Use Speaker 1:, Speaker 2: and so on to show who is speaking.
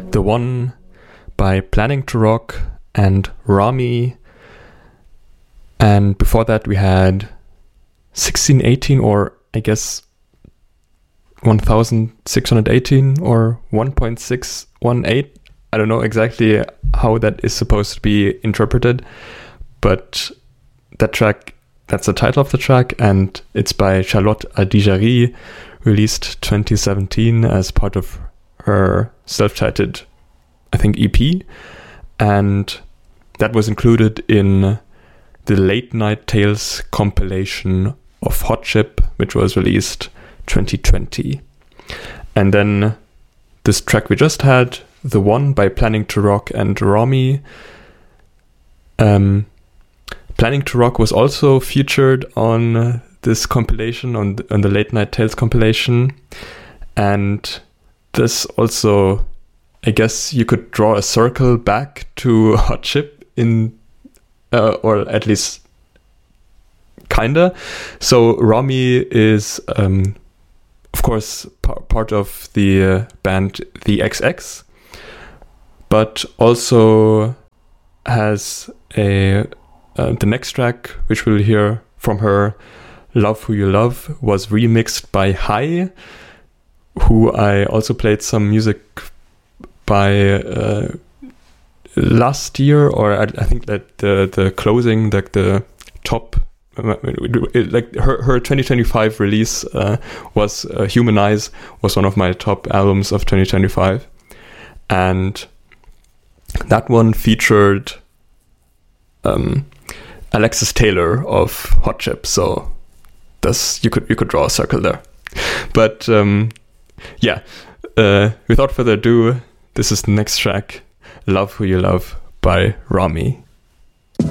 Speaker 1: The One by Planning to Rock and Rami. And before that we had 1618, or I guess 1618 or 1.618. I don't know exactly how that is supposed to be interpreted, but that track, that's the title of the track, and it's by Charlotte Adigéry, released 2017 as part of her self-titled, I think, EP, and that was included in the Late Night Tales compilation of Hot Chip, which was released 2020. And then this track we just had, The One by Planning to Rock and Rami. Planning to Rock was also featured on this compilation, on the Late Night Tales compilation. And this also, I guess you could draw a circle back to Hot Chip in, or at least kinda. So Rami is, of course, part of the band The XX, but also has the next track, which we'll hear from her, Love Who You Love, was remixed by Hai, who I also played some music by last year, or I think that the closing, like the top, like her 2025 release was Humanize, was one of my top albums of 2025, and that one featured Alexis Taylor of Hot Chip, so this you could draw a circle there. But without further ado, this is the next track, Love Who You Love by Rami.